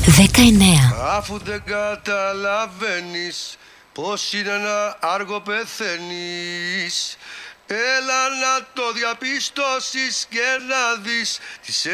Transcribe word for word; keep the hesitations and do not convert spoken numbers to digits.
δεκαεννέα. Αφού δεν καταλαβαίνεις πως είναι ένα άργο πεθαίνεις, έλα να το διαπιστώσεις και να δεις τι σε